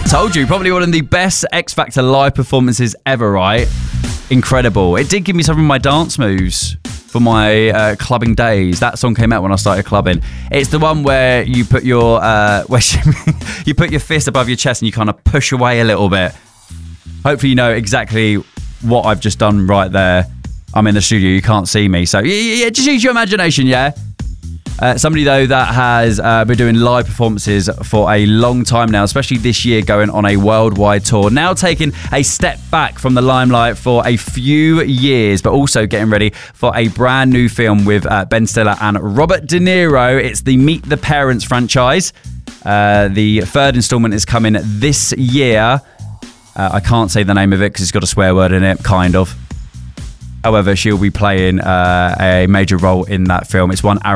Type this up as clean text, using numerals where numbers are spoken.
Told you, probably one of the best X Factor live performances ever, right? Incredible. It did give me some of my dance moves for my clubbing days. That song came out when I started clubbing. It's the one where you put your you put your fist above your chest and you kind of push away a little bit. Hopefully you know exactly what I've just done right there. I'm in the studio, you can't see me, so yeah, just use your imagination, yeah? Somebody, though, that has been doing live performances for a long time now, especially this year, going on a worldwide tour. Now taking a step back from the limelight for a few years, but also getting ready for a brand new film with Ben Stiller and Robert De Niro. It's the Meet the Parents franchise. The third installment is coming this year. I can't say the name of it because it's got a swear word in it, kind of. However, she'll be playing a major role in that film. It's one Aaron